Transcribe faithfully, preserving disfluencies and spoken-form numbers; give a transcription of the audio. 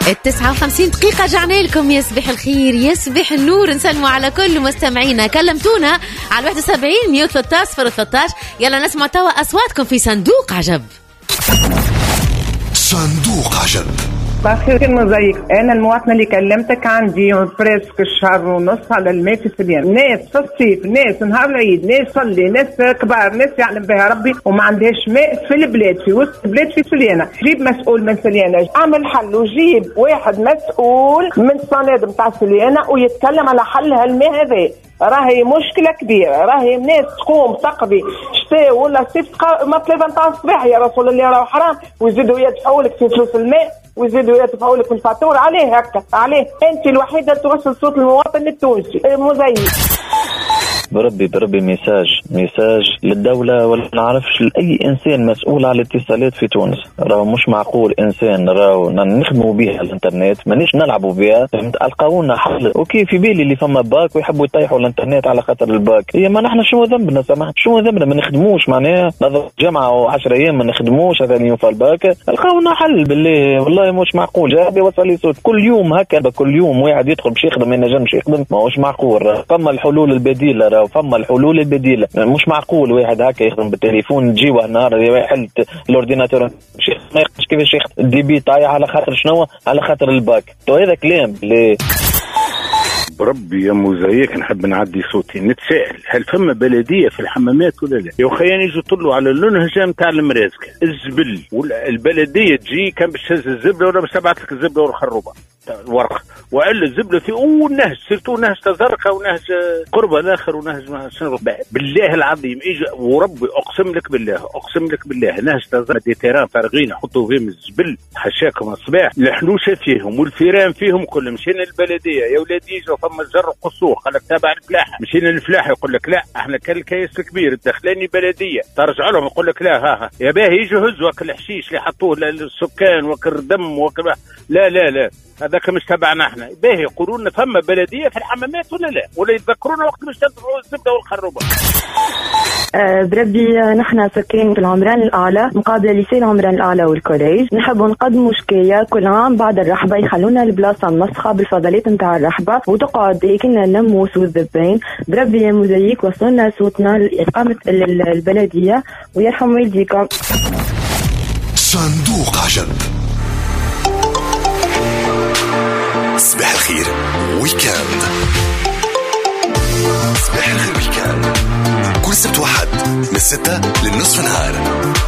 التسعة وخمسين دقيقة جعنا لكم. يصبح الخير يصبح النور. نسلموا على كل مستمعينا. كلمتونا على واحد وسبعين مية وثلاثة عشر صفر ثلاثة عشر. يلا نسمع توا أصواتكم في صندوق عجب. صندوق عجب. بخير مزيك. انا المواطنه اللي كلمتك عندي بريسك شهر ونص على الماء في سليانه. ناس في الصيف، ناس نهار العيد، ناس صلي، ناس كبار، ناس يعلم بها ربي وما عندهاش ماء في البلاد، في وسط البلاد في سليانه. جيب مسؤول من سليانه، اعمل حل وجيب واحد مسؤول من الصنادق نتاع سليانه ويتكلم على حل هالماء هذا. راهي مشكله كبيره، راهي ناس تقوم تقضي شتاء ولا صيف مطلبه نتاع الصباح. يا رسول الله راهو حرام ويزيدوا يدفعوا لك في فلوس الماء ويزيدوا يدفعوا لك الفاتوره. عليه هكا؟ عليه؟ انت الوحيده توصل صوت المواطن التونسي مزيف. بربي بربي ميساج ميساج للدولة ولا نعرفش لأي إنسان مسؤول على الاتصالات في تونس. راهو مش معقول إنسان راهو نخدموا بها الإنترنت مانيش نلعبوا بها. ألقاونا حل أوكي في بالي اللي فما باك ويحبوا يطيحوا الإنترنت على خاطر الباك. هي ما نحن شو ذنبنا؟ سمحت شو ذنبنا ما نخدموش؟ معناها نظر جمعة وعشر أيام ما نخدموش هذا اليوم في الباك. ألقاونا حل بالله والله مش معقول. جاب يوصل لي صوت كل يوم هكذا، كل يوم واحد يدخل باش يخدم ما ينجمش يخدم. ما هوش معقول. فما الحلول البديلة، فما الحلول البديلة. مش معقول واحد هكا يخدم بالتليفون تجيوه النهار يحل الاورديناتور ما يقدرش كيفاش يخدم. الدي بي طايح على خاطر شنو؟ على خاطر الباك. تو هذا كلام ليه؟ بربي يا موزايك نحب نعدي صوتي نتسائل هل فما بلديه في الحمامات ولا لا؟ يا خياني يجوا يطلوا على اللونهجه نتاع المرازقه الزبل والبلديه تجي كان باش تهز الزبله ولا باش تبعث لك الزبله والخروبه الورقه والا الزبله في اول نهج سيرتو نهج تزرقه ونهج قربه الاخر ونهج شنو بالله العظيم اجى وربي اقسم لك بالله اقسم لك بالله نهج تزرقه دي تيران فارغين يحطوا فيهم الزبل حشاكم الصباح الحلوشه فيهم والفيران فيهم كل مشينا البلديه يا ولادي يجوا فما الجر قصور قال لك تابع الفلاحه مشينا الفلاحه يقول لك لا احنا كان الكيس الكبير الدخلاني بلديه ترجع لهم يقول لك لا ها ها يا باهي يجوا هزوا وكل الحشيش اللي حطوه للسكان وكل دم وكل لا لا لا هذاك مش تبعنا احنا. باهي يقولوا لنا فما بلديه في الحمامات ولا لا؟ ولا يتذكرونا وقت مش تدفعوا الزبده والخروبه. أه بربي نحن ساكنين في العمران الاعلى مقابله ليسي العمران الاعلى والكوليج. نحبوا نقدموا شكايه كل عام بعد الرحبه يخلونا البلاصه منسخه بالفضلات نتاع الرحبه وتقعد كنا النموس والذبين. بربي يا مزيك وصلنا صوتنا لاقامه البلديه ويرحم والديكم. صندوق عجب. صباح الخير ويكاند. صباح الخير ويكاند كل سبت واحد من الستة للنصف نهار.